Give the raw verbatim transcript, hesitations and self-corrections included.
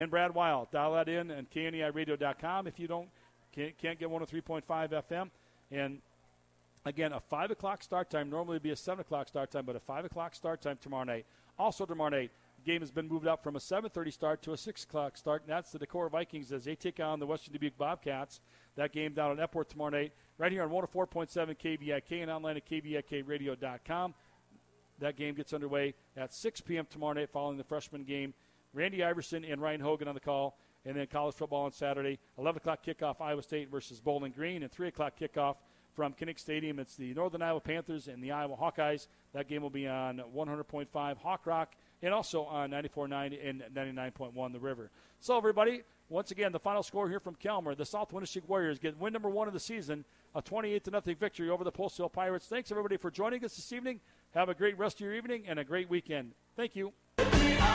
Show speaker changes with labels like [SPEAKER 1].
[SPEAKER 1] And Brad Wild. Dial that in and K N E I radio dot com if you don't can't, can't get one oh three point five F M. And, again, a five o'clock start time. Normally it would be a seven o'clock start time, but a five o'clock start time tomorrow night. Also tomorrow night, the game has been moved up from a seven thirty start to a six o'clock start, and that's the Decorah Vikings as they take on the Western Dubuque Bobcats. That game down at Epworth tomorrow night, right here on one oh four point seven K V I K and online at K V I K radio dot com. That game gets underway at six p.m. tomorrow night following the freshman game. Randy Iverson and Ryan Hogan on the call. And then college football on Saturday, eleven o'clock kickoff, Iowa State versus Bowling Green, and three o'clock kickoff from Kinnick Stadium. It's the Northern Iowa Panthers and the Iowa Hawkeyes. That game will be on one hundred point five Hawk Rock and also on ninety-four point nine and ninety-nine point one The River. So, everybody, once again, the final score here from Kelmer. The South Winneshiek Warriors get win number one of the season, a twenty-eight to nothing victory over the Postal Pirates. Thanks, everybody, for joining us this evening. Have a great rest of your evening and a great weekend. Thank you.